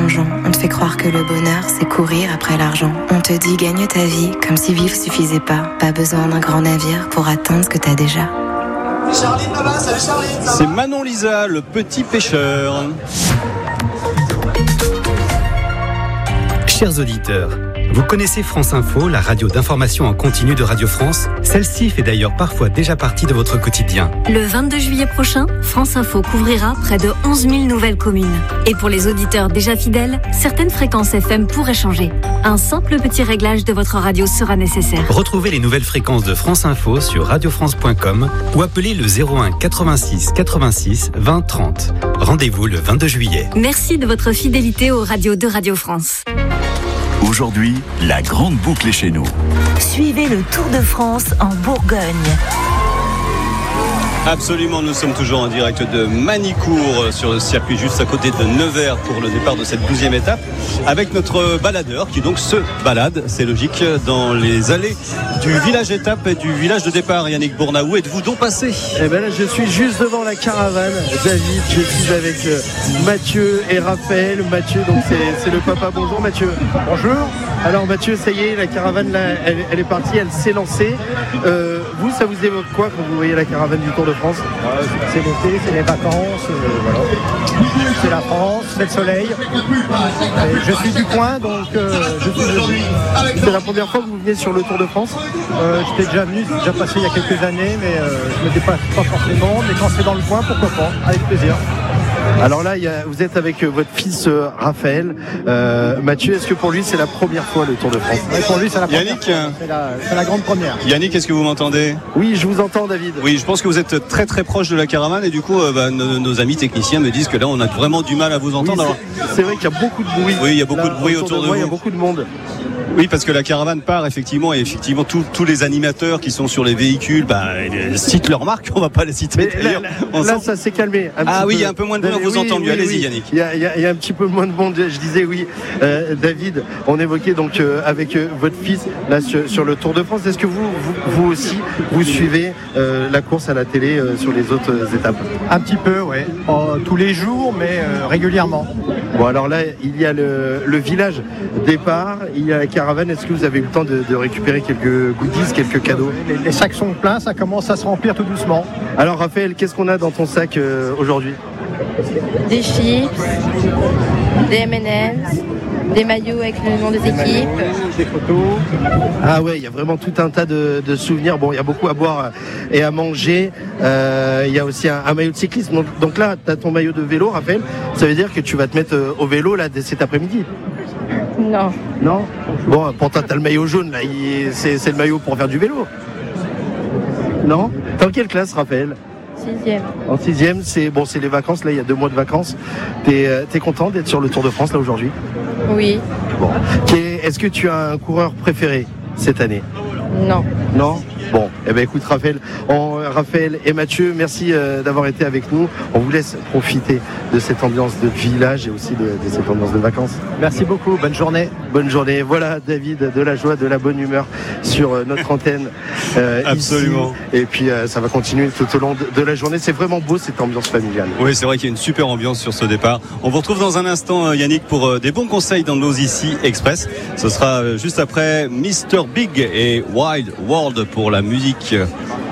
plongeon. On te fait croire que le bonheur, c'est courir après l'argent. On te dit gagne ta vie, comme si vivre suffisait pas. Pas besoin d'un grand navire pour atteindre ce que t'as déjà. Charline là-bas, salut Charline. C'est Manon Lisa, le petit pêcheur. Chers auditeurs, vous connaissez France Info, la radio d'information en continu de Radio France? Celle-ci fait d'ailleurs parfois déjà partie de votre quotidien. Le 22 juillet prochain, France Info couvrira près de 11 000 nouvelles communes. Et pour les auditeurs déjà fidèles, certaines fréquences FM pourraient changer. Un simple petit réglage de votre radio sera nécessaire. Retrouvez les nouvelles fréquences de France Info sur radiofrance.com ou appelez le 01 86 86 20 30. Rendez-vous le 22 juillet. Merci de votre fidélité aux radios de Radio France. Aujourd'hui, la grande boucle est chez nous. Suivez le Tour de France en Bourgogne. Absolument, nous sommes toujours en direct de Manicourt sur le circuit juste à côté de Nevers pour le départ de cette 12e étape avec notre baladeur qui donc se balade, c'est logique, dans les allées du village étape et du village de départ. Yannick Bourna, où êtes-vous donc passé? Eh ben là, je suis juste devant la caravane. David, je suis avec Mathieu et Raphaël. Mathieu, donc c'est le papa. Bonjour Mathieu. Bonjour. Alors Mathieu, ça y est, la caravane là, elle est partie, elle s'est lancée. Vous, ça vous évoque quoi quand vous voyez la caravane du Tour de France? C'est l'été, c'est les vacances, voilà. C'est la France, c'est le soleil. Et je suis du coin, donc je suis venu. C'est la première fois que vous venez sur le Tour de France? J'étais déjà venu, c'est déjà passé il y a quelques années, mais je ne me déplace pas forcément. Mais quand c'est dans le coin, pourquoi pas, avec plaisir. Alors là, vous êtes avec votre fils Raphaël. Mathieu, est-ce que pour lui c'est la première fois le Tour de France? Ouais, pour lui c'est la première Yannick, fois. C'est la grande première. Yannick, est-ce que vous m'entendez? Oui, je vous entends David. Oui, je pense que vous êtes très très proche de la caravane et du coup nos amis techniciens me disent que là on a vraiment du mal à vous entendre. Oui, c'est vrai qu'il y a beaucoup de bruit. Oui, il y a beaucoup de bruit autour de vous. Il y a beaucoup de monde. Oui, parce que la caravane part effectivement et effectivement tous les animateurs qui sont sur les véhicules ils citent leurs marques, on va pas les citer. Mais là, ça s'est calmé. Oui, il y a un peu moins de monde, on vous entend mieux. Allez-y Yannick. Il y a un petit peu moins de monde, je disais oui. David, on évoquait donc avec votre fils là sur le Tour de France. Est-ce que vous aussi, vous suivez la course à la télé sur les autres étapes? Un petit peu, oui. Tous les jours, mais régulièrement. Bon, alors là, il y a le village départ, il y a la caravane. Est-ce que vous avez eu le temps de récupérer quelques goodies, quelques cadeaux? Les sacs sont pleins, ça commence à se remplir tout doucement. Alors Raphaël, qu'est-ce qu'on a dans ton sac aujourd'hui? Des chips, des M&M's, des maillots avec le nom des équipes. Des photos. Ah ouais, il y a vraiment tout un tas de souvenirs. Bon, il y a beaucoup à boire et à manger. Il y a aussi un maillot de cyclisme. Donc là, tu as ton maillot de vélo, Raphaël. Ça veut dire que tu vas te mettre au vélo là dès cet après-midi? Non. Non? Bon, pourtant t'as le maillot jaune là, c'est le maillot pour faire du vélo. Non? T'es en quelle classe, Raphaël? 6e. En 6e, c'est les vacances, là il y a 2 mois de vacances. T'es content d'être sur le Tour de France là aujourd'hui? Oui. Bon. Est-ce que tu as un coureur préféré cette année? Non. Non? Bon, eh ben écoute Raphaël et Mathieu, merci d'avoir été avec nous. On vous laisse profiter de cette ambiance de village et aussi de cette ambiance de vacances. Merci beaucoup, bonne journée. Bonne journée. Voilà David, de la joie, de la bonne humeur sur notre antenne. Absolument. Ici. Et puis ça va continuer tout au long de la journée. C'est vraiment beau cette ambiance familiale. Oui, c'est vrai qu'il y a une super ambiance sur ce départ. On vous retrouve dans un instant Yannick pour des bons conseils dans nos ici Express. Ce sera juste après Mr Big et Wild World pour la musique.